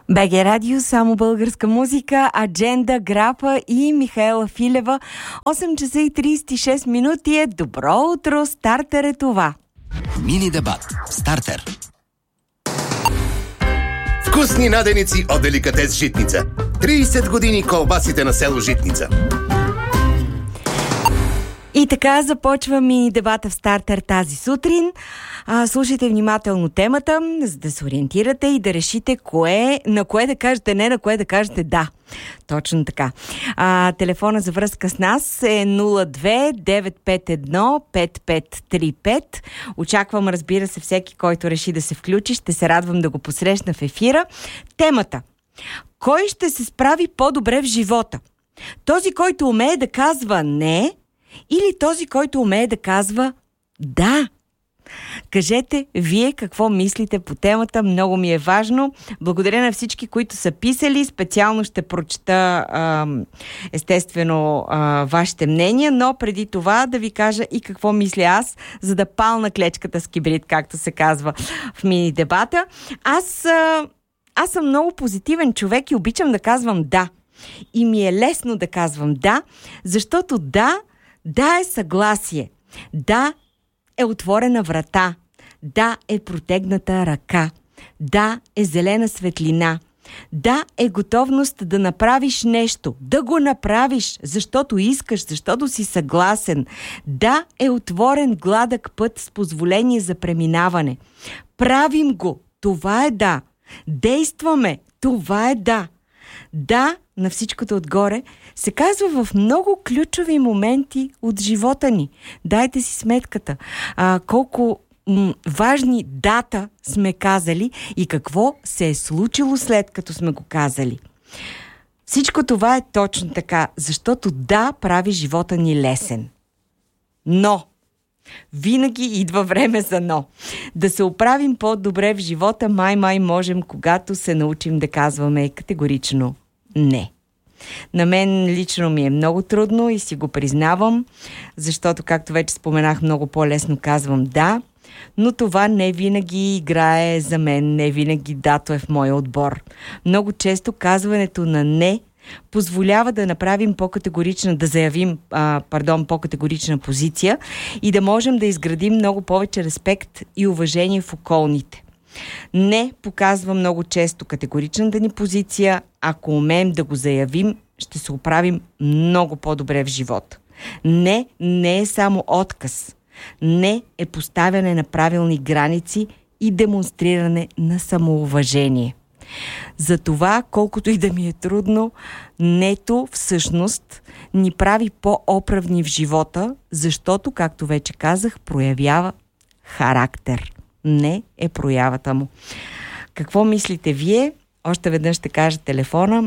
БГ Радио, само българска музика, Адженда, Грапа и Михаела Филева. 8 часа и 36 минути е. Добро утро, стартер е това. Мини дебат. Стартер. Вкусни наденици от деликатес Житница. 30 години колбасите на село Житница. И така започва мини дебата в стартер тази сутрин. Слушайте внимателно темата, за да се ориентирате и да решите на кое да кажете не, на кое да кажете да. Точно така. Телефона за връзка с нас е 02-951-5535. Очаквам, разбира се, всеки, който реши да се включи. Ще се радвам да го посрещна в ефира. Темата. Кой ще се справи по-добре в живота? Този, който умее да казва не, или този, който умее да казва да? Кажете вие какво мислите по темата. Много ми е важно. Благодаря на всички, които са писали. Специално ще прочета естествено вашите мнения, но преди това да ви кажа и какво мисля аз, за да пална клечката с кибрид, както се казва в мини дебата. Аз съм много позитивен човек и обичам да казвам да. И ми е лесно да казвам да, защото да е съгласие. Да е отворена врата. Да е протегната ръка. Да е зелена светлина. Да е готовност да направиш нещо. Да го направиш, защото искаш, защото си съгласен. Да е отворен гладък път с позволение за преминаване. Правим го. Това е да. Действаме. Това е да. Да, на всичкото отгоре, се казва в много ключови моменти от живота ни. Дайте си сметката. Колко важни дата сме казали и какво се е случило след като сме го казали. Всичко това е точно така, защото да прави живота ни лесен. Но винаги идва време за но. Да се оправим по-добре в живота, май можем, когато се научим да казваме категорично не. На мен лично ми е много трудно и си го признавам, защото, както вече споменах, много по-лесно казвам да, но това не винаги играе за мен, не винаги дато е в моя отбор. Много често казването на не позволява да направим да заявим по-категорична позиция и да можем да изградим много повече респект и уважение в околните. Не показва много често категоричната ни позиция. Ако умеем да го заявим, ще се оправим много по-добре в живота. Не е само отказ. Не е поставяне на правилни граници и демонстриране на самоуважение. Затова, колкото и да ми е трудно, нето всъщност ни прави по-оправни в живота, защото, както вече казах, проявява характер. Не е проявата му. Какво мислите вие? Още веднъж ще кажа телефона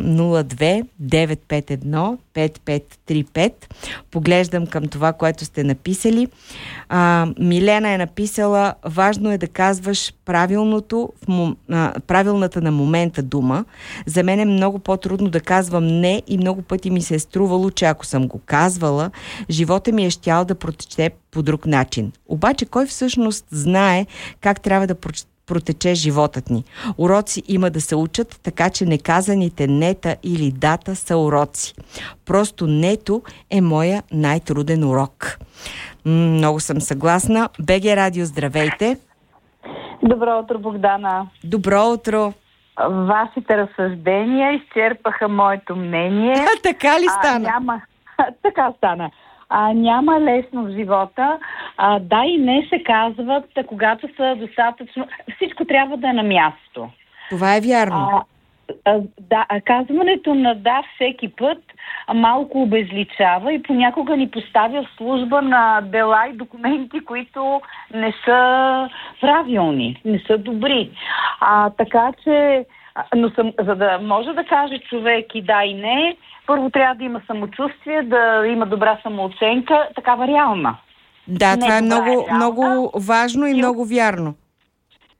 02-951-5535. Поглеждам към това, което сте написали. Милена е написала: важно е да казваш правилната на момента дума. За мен е много по-трудно да казвам не и много пъти ми се е струвало, че ако съм го казвала, живота ми е щял да протече по друг начин. Обаче кой всъщност знае как трябва да протече животът ни? Уроци има да се учат, така че неказаните нета или дата са уроци. Просто нето е моя най-труден урок. Много съм съгласна. БГ Радио, здравейте! Добро утро, Богдана! Добро утро! Вашите разсъждения изчерпаха моето мнение. Така ли стана? Така стана. Няма лесно в живота. Да и не се казват, когато са достатъчно... Всичко трябва да е на място. Това е вярно. Да, казването на да всеки път малко обезличава и понякога ни поставя в служба на дела и документи, които не са правилни, не са добри. Така че, за да може да каже човек и да и не, първо трябва да има самочувствие, да има добра самооценка, такава реална. Да, това е много важно и много вярно.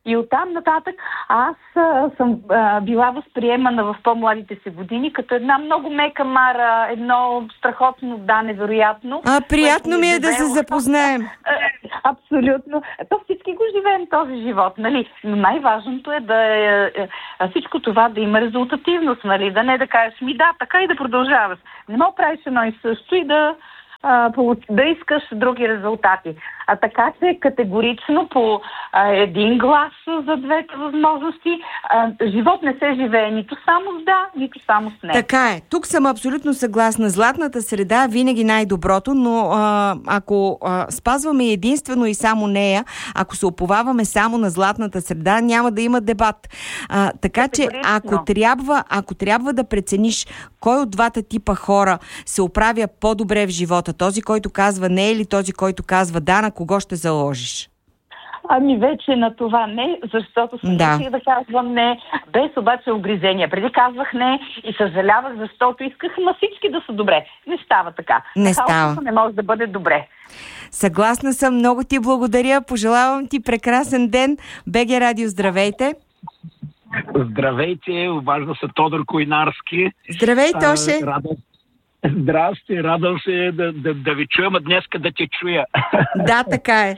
И оттам нататък аз съм била възприемана в по-младите си години като една много мека мара, едно страхотно, да, невероятно. Приятно ми е да се запознаем. Абсолютно. То всички го живеем този живот, нали? Но най-важното е да всичко това да има резултативност, нали? Да не да кажеш, да, така и да продължаваш. Не мога правиш едно и също и да искаш други резултати. Така че категорично по един глас за двете възможности. Живот не се живее нито само с да, нито само с не. Така е. Тук съм абсолютно съгласна. Златната среда винаги най-доброто, но ако спазваме единствено и само нея, ако се уповаваме само на златната среда, няма да има дебат. Така че ако трябва да прецениш кой от двата типа хора се оправя по-добре в живота, този, който казва не или този, който казва да, на кого ще заложиш? Вече на това не, защото се реших да казвам не, без обаче огризения. Преди казвах не и съжалявах, защото исках на всички да са добре. Не става така. Не става. Не може да бъде добре. Съгласна съм, много ти благодаря. Пожелавам ти прекрасен ден. БГ Радио, здравейте. Здравейте, обажда се Тодор Койнарски. Здравей, Тоше. Здрасти, радвам се да ви чуем, а днеска да те чуя. Да, така е.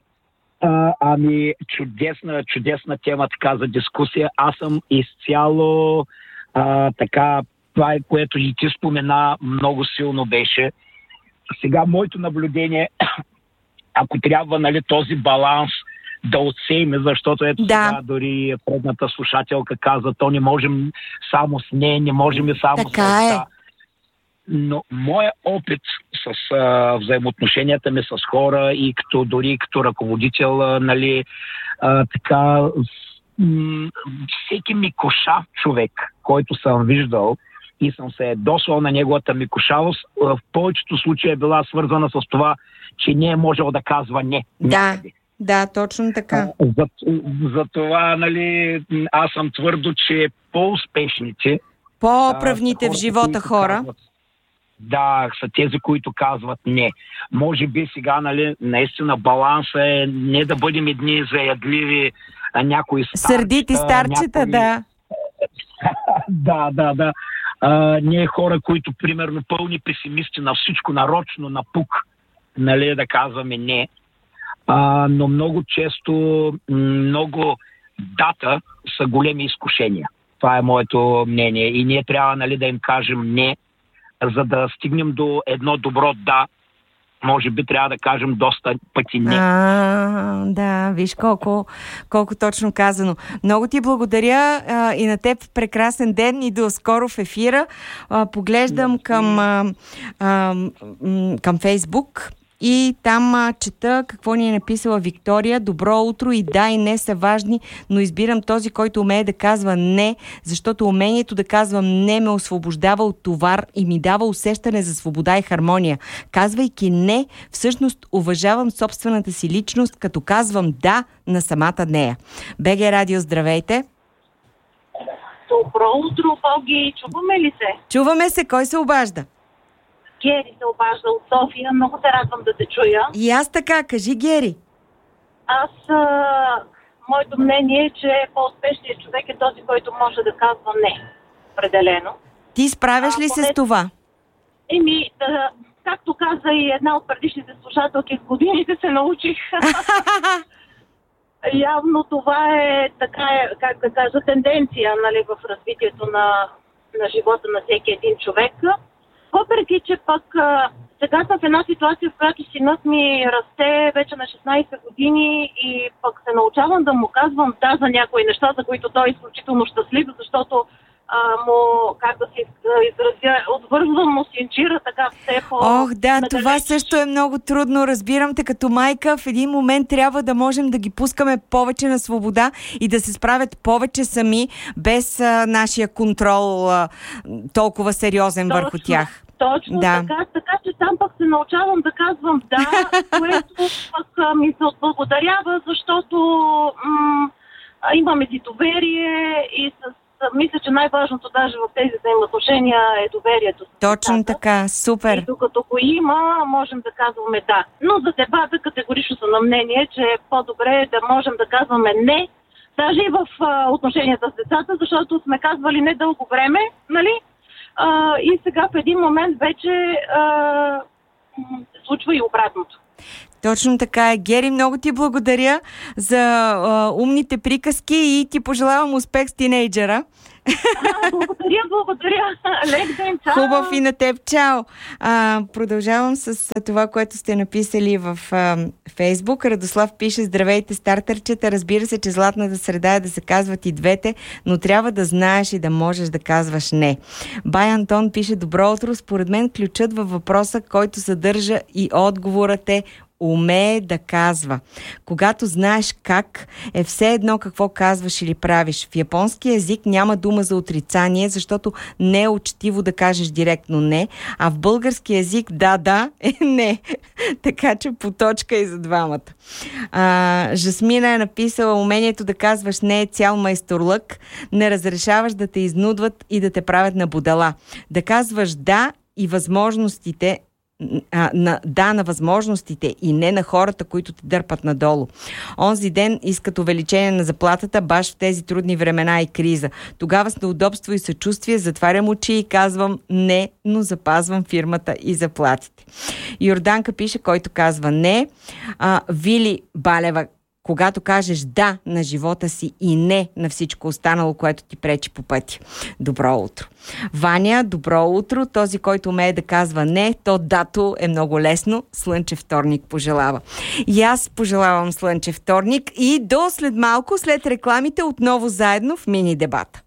Чудесна тема така за дискусия. Аз съм изцяло така, това е, което и ти спомена, много силно беше. Сега моето наблюдение, ако трябва, нали, този баланс да отсееме, защото сега дори предната слушателка каза, то не можем само с не, не можем и само така с да. Но моя опит с взаимоотношенията ми с хора и дори като ръководител, нали, така, всеки микоша човек, който съм виждал и съм се досвал на неговата микошавост, в повечето случаи е била свързана с това, че не е можел да казва не. Да, точно така. За това, нали, аз съм твърдо, че по-успешните, по-правните в живота хора, са тези, които казват не. Може би сега, нали, наистина баланса е не да бъдем едни заядливи някои сърдити старчета, да. Да. Не хора, които, примерно, пълни песимисти на всичко, нарочно, на пук, нали, да казваме не. Но много често, много дата са големи изкушения. Това е моето мнение. И ние трябва, нали, да им кажем не, за да стигнем до едно добро да. Може би трябва да кажем доста пъти не. Да, виж колко точно казано. Много ти благодаря и на теб прекрасен ден и до скоро в ефира. Поглеждам към Фейсбук. И там чета какво ни е написала Виктория. Добро утро, и да, и не са важни, но избирам този, който умее да казва не, защото умението да казвам не ме освобождава от товар и ми дава усещане за свобода и хармония. Казвайки не, всъщност уважавам собствената си личност, като казвам да на самата нея. БГ Радио, здравейте! Добро утро, Боги! Чуваме ли се? Чуваме се, кой се обажда? Гери се обажда от София. Много се радвам да те чуя. И аз така, кажи, Гери. Моето мнение е, че по-успешният човек е този, който може да казва не. Определено. Ти справяш ли се с това? Както каза и една от предишните слушателки, с годините се научих. Явно това е така, как да кажа, тенденция, нали, в развитието на живота на всеки един човек. Въпреки, че пък сега съм в една ситуация, в която синът ми расте вече на 16 години и пък се научавам да му казвам да за някои неща, за които той е изключително щастлив, защото как да се изразя, отвързвам му синчира така все по... Това също е много трудно. Разбирам те, като майка в един момент трябва да можем да ги пускаме повече на свобода и да се справят повече сами, без нашия контрол толкова сериозен върху тях. Точно, така че там пък се научавам да казвам да, което пък ми се отблагодарява, защото имаме си доверие и мисля, че най-важното даже в тези взаимоотношения е доверието. Точно така, супер. И докато го има, можем да казваме да. Но за дебата категорично съм на мнение, че е по-добре да можем да казваме не, Даже и в отношенията с децата, защото сме казвали недълго време, нали? И сега в един момент вече се случва и обратното. Точно така е. Гери, много ти благодаря за умните приказки и ти пожелавам успех с тинейджера. Благодаря. Лек ден, чао. Хубав и на теб, чао. Продължавам с това, което сте написали в Фейсбук. Радослав пише: здравейте, стартърчета. Разбира се, че златната среда е да се казват и двете, но трябва да знаеш и да можеш да казваш не. Бай Антон пише: добро утро. Според мен ключът във въпроса, който съдържа и отговорът е: умее да казва. Когато знаеш как, е все едно какво казваш или правиш. В японски език няма дума за отрицание, защото не е учтиво да кажеш директно не, а в български език да е не. Така че по точка и за двамата. Жасмина е написала: умението да казваш не е цял майсторлък, не разрешаваш да те изнудват и да те правят на будала. Да казваш да и възможностите на възможностите и не на хората, които те дърпат надолу. Онзи ден искат увеличение на заплатата, баш в тези трудни времена и криза. Тогава с неудобство и съчувствие затварям очи и казвам не, но запазвам фирмата и заплатите. Йорданка пише, който казва не. Вили Балева: когато кажеш да на живота си и не на всичко останало, което ти пречи по пътя. Добро утро. Ваня: добро утро. Този, който умее да казва не, то дато е много лесно. Слънчев вторник пожелава. И аз пожелавам слънчев вторник и до след малко, след рекламите, отново заедно в мини дебата.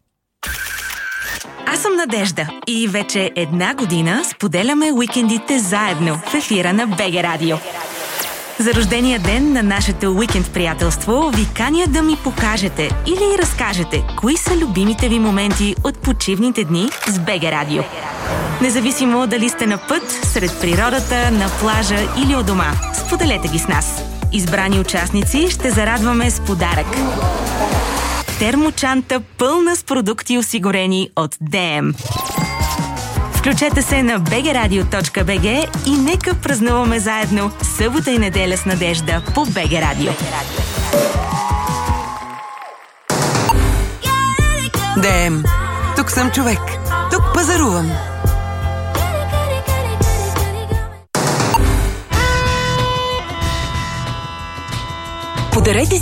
Аз съм Надежда и вече 1 година споделяме уикендите заедно в ефира на БГ Радио. За рождения ден на нашето уикенд приятелство ви каня да ми покажете или разкажете кои са любимите ви моменти от почивните дни с БГ Радио. Независимо дали сте на път, сред природата, на плажа или у дома, споделете ги с нас. Избрани участници ще зарадваме с подарък. Термочанта пълна с продукти, осигурени от ДМ. Включете се на bgradio.bg и нека празнуваме заедно събота и неделя с Надежда по БГ Радио. ДМ. Тук съм човек. Тук пазарувам. Подарете